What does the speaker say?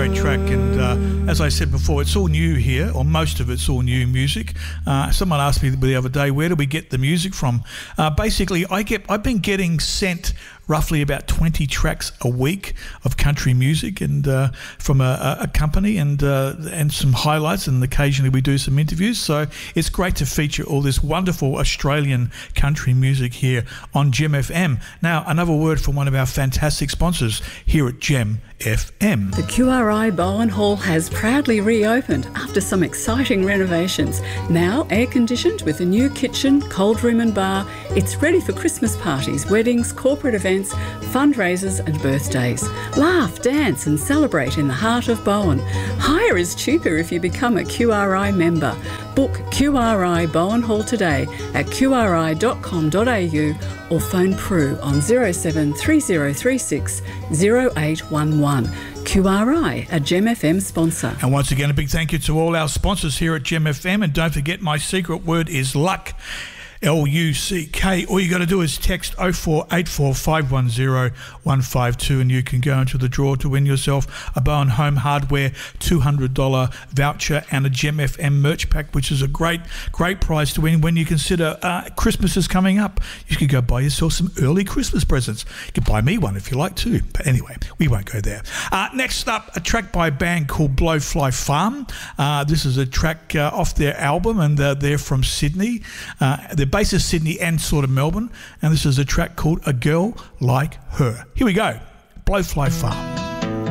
great track, and as I said before, it's all new here, or most of it's all new music. Someone asked me the other day, where do we get the music from? Basically, I've been getting sent roughly about 20 tracks a week of country music, and from a company, and some highlights, and occasionally we do some interviews. So it's great to feature all this wonderful Australian country music here on Gem FM. Now, another word from one of our fantastic sponsors here at Gem FM. The QRI Bowen Hall has proudly reopened after some exciting renovations. Now air-conditioned with a new kitchen, cold room and bar, it's ready for Christmas parties, weddings, corporate events, fundraisers and birthdays. Laugh, dance and celebrate in the heart of Bowen. Hire is cheaper if you become a QRI member. Book QRI Bowen Hall today at qri.com.au or phone Prue on 07 3036 0811. QRI, a Gem FM sponsor. And once again, a big thank you to all our sponsors here at Gem FM. And don't forget, my secret word is luck. L-U-C-K. All you got to do is text 0484 510 152 and you can go into the draw to win yourself a Bowen Home Hardware $200 voucher and a Gem FM merch pack, which is a great prize to win when you consider Christmas is coming up. You could go buy yourself some early Christmas presents. You can buy me one if you like too. But anyway, we won't go there. Next up, a track by a band called Blowfly Farm. This is a track off their album, and they're from Sydney. They're based in Sydney and sort of Melbourne, and this is a track called A Girl Like Her. Here we go, Blowfly Farm.